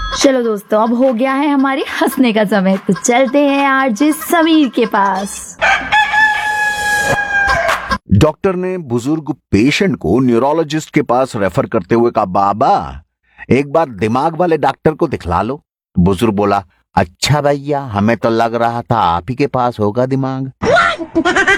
चलो दोस्तों, अब हो गया है हमारे हंसने का समय, तो चलते हैं आरजे समीर के पास। डॉक्टर ने बुजुर्ग पेशेंट को न्यूरोलॉजिस्ट के पास रेफर करते हुए कहा, बाबा एक बार दिमाग वाले डॉक्टर को दिखला लो। बुजुर्ग बोला, अच्छा भैया, हमें तो लग रहा था आप ही के पास होगा दिमाग।